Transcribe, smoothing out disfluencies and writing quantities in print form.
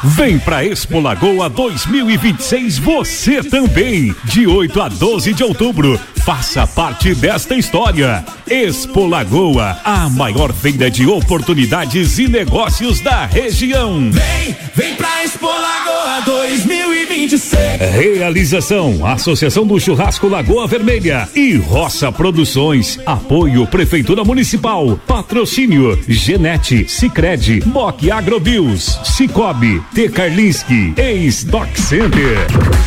Vem pra Expo Lagoa 2026 você também, de 8 a 12 de outubro. Faça parte desta história. Expo Lagoa, a maior feira de oportunidades e negócios da região. Vem pra Expo Lagoa 2026. Realização: Associação do Churrasco Lagoa Vermelha e Roça Produções. Apoio Prefeitura Municipal. Patrocínio Genete, Sicredi, Moc Agrobios, Cicobi, T. Karlinski, Ex Doc Center.